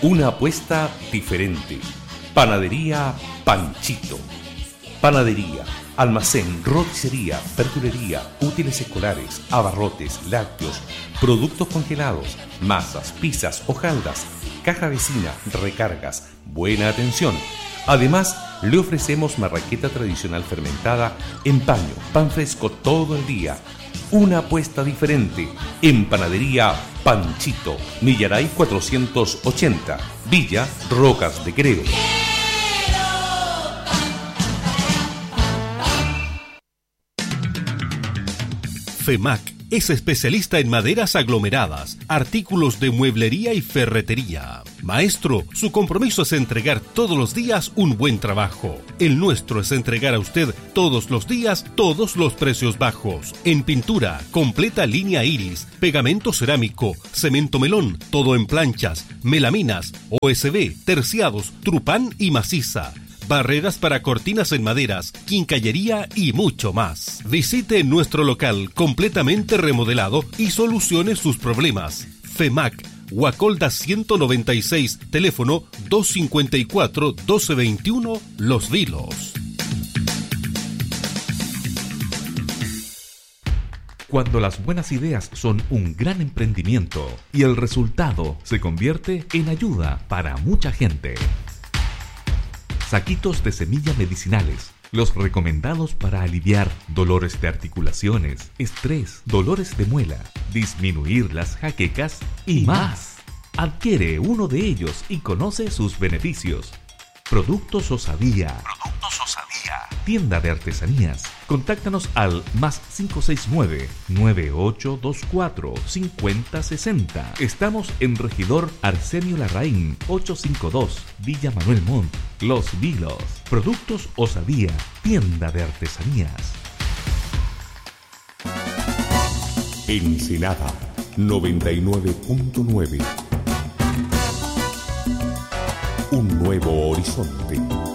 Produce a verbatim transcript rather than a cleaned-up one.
Una apuesta diferente. Panadería Panchito. Panadería, almacén, roticería, verdulería, útiles escolares, abarrotes, lácteos, productos congelados, masas, pizzas, hojaldas, caja vecina, recargas, buena atención. Además, le ofrecemos marraqueta tradicional fermentada en paño, pan fresco todo el día. Una apuesta diferente en Panadería Panchito, Millaray cuatrocientos ochenta, Villa Rocas de Creo. FEMAC es especialista en maderas aglomeradas, artículos de mueblería y ferretería. Maestro, su compromiso es entregar todos los días un buen trabajo. El nuestro es entregar a usted todos los días todos los precios bajos. En pintura, completa línea iris, pegamento cerámico, cemento melón, todo en planchas, melaminas, O S B, terciados, trupán y maciza. Barreras para cortinas en maderas, quincallería y mucho más. Visite nuestro local completamente remodelado y solucione sus problemas. FEMAC, Huacolda ciento noventa y seis, teléfono dos cinco cuatro, doce veintiuno, Los Vilos. Cuando las buenas ideas son un gran emprendimiento y el resultado se convierte en ayuda para mucha gente. Saquitos de semilla medicinales, los recomendados para aliviar dolores de articulaciones, estrés, dolores de muela, disminuir las jaquecas y más. Adquiere uno de ellos y conoce sus beneficios. Productos Osadía. Productos Osadía. Tienda de artesanías. Contáctanos al más cinco seis nueve, nueve ocho dos cuatro, cinco cero seis cero. Estamos en Regidor Arsenio Larraín, ochocientos cincuenta y dos, Villa Manuel Montt, Los Vilos. Productos Osadía. Tienda de artesanías. Ensenada noventa y nueve punto nueve. Un nuevo horizonte.